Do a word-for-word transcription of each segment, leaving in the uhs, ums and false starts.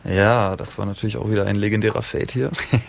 Ja, das war natürlich auch wieder ein legendärer Fade hier.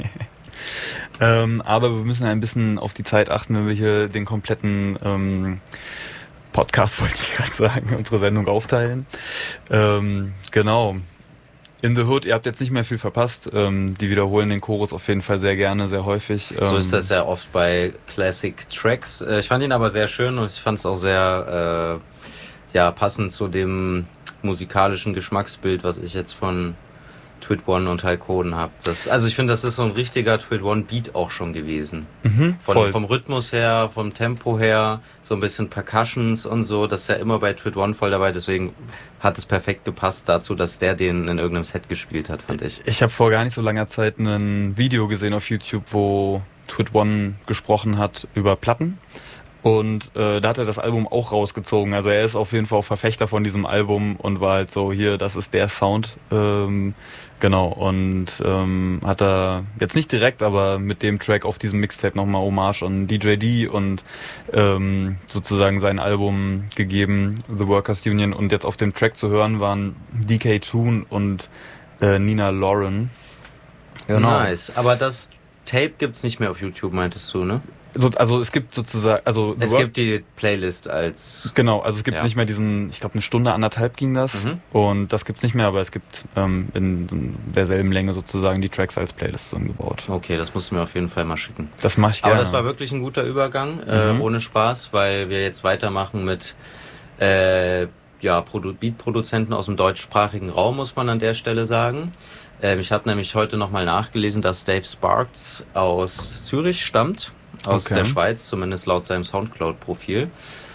ähm, aber wir müssen ein bisschen auf die Zeit achten, wenn wir hier den kompletten ähm, Podcast, wollte ich gerade sagen, unsere Sendung aufteilen. Ähm, genau. In the Hood, ihr habt jetzt nicht mehr viel verpasst. Ähm, die wiederholen den Chorus auf jeden Fall sehr gerne, sehr häufig. Ähm, so ist das ja oft bei Classic Tracks. Äh, ich fand ihn aber sehr schön und ich fand es auch sehr äh, ja passend zu dem musikalischen Geschmacksbild, was ich jetzt von Twit One und Halkoden habe. Das, also ich finde, das ist so ein richtiger Twit One Beat auch schon gewesen. Mhm, von, voll. Vom Rhythmus her, vom Tempo her, so ein bisschen Percussions und so. Das ist ja immer bei Twit One voll dabei. Deswegen hat es perfekt gepasst dazu, dass der den in irgendeinem Set gespielt hat, fand ich. Ich habe vor gar nicht so langer Zeit ein Video gesehen auf YouTube, wo Twit One gesprochen hat über Platten. Und äh, da hat er das Album auch rausgezogen. Also er ist auf jeden Fall auch Verfechter von diesem Album und war halt so, hier, das ist der Sound. Ähm, genau, und ähm, hat er jetzt nicht direkt, aber mit dem Track auf diesem Mixtape nochmal Hommage an D J D und ähm, sozusagen sein Album gegeben, The Workers Union. Und jetzt auf dem Track zu hören waren D K Toon und äh, Nina Lauren. Genau. Nice, aber das Tape gibt's nicht mehr auf YouTube, meintest du, ne? So, also es gibt sozusagen, also es gibt die Playlist als genau, also es gibt ja. nicht mehr diesen, ich glaube eine Stunde anderthalb ging das mhm. und das gibt's nicht mehr, aber es gibt ähm, in derselben Länge sozusagen die Tracks als Playlist zusammengebaut. Okay, das musst du mir auf jeden Fall mal schicken. Das mache ich gerne. Aber das war wirklich ein guter Übergang, mhm. äh, ohne Spaß, weil wir jetzt weitermachen mit äh, ja Produ- Beat-Produzenten aus dem deutschsprachigen Raum, muss man an der Stelle sagen. Ähm, ich habe nämlich heute nochmal nachgelesen, dass Dave Sparks aus Zürich stammt. Aus okay. der Schweiz, zumindest laut seinem Soundcloud-Profil.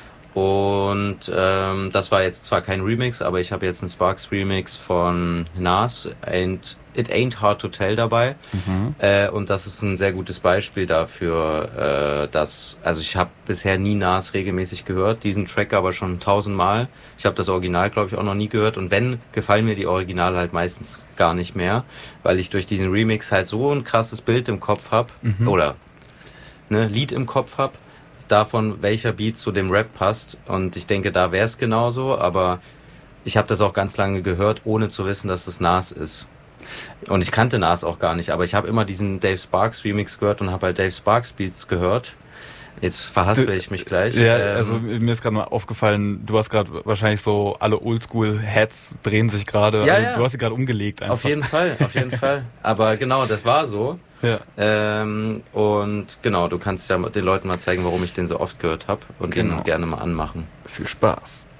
Und ähm, das war jetzt zwar kein Remix, aber ich habe jetzt einen Sparks-Remix von Nas, Ain't, It Ain't Hard to Tell dabei. Mhm. Äh, und das ist ein sehr gutes Beispiel dafür, äh, dass, also ich habe bisher nie Nas regelmäßig gehört, diesen Track aber schon tausendmal. Ich habe das Original, glaube ich, auch noch nie gehört. Und wenn, gefallen mir die Originale halt meistens gar nicht mehr, weil ich durch diesen Remix halt so ein krasses Bild im Kopf habe. Mhm. Oder ne, Lied im Kopf habe, davon welcher Beat zu dem Rap passt. Und ich denke, da wäre es genauso, aber ich habe das auch ganz lange gehört, ohne zu wissen, dass es Nas ist. Und ich kannte Nas auch gar nicht, aber ich habe immer diesen Dave Sparks Remix gehört und habe halt Dave Sparks Beats gehört. Jetzt verhaspel ich mich gleich. Ja, also mir ist gerade mal aufgefallen, du hast gerade wahrscheinlich so alle Oldschool-Heads drehen sich gerade. Ja, also, ja. Du hast sie gerade umgelegt einfach. Auf jeden Fall, auf jeden Fall. Aber genau, das war so. Ja. Ähm, und genau, du kannst ja den Leuten mal zeigen, warum ich den so oft gehört habe und genau. den gerne mal anmachen. Viel Spaß.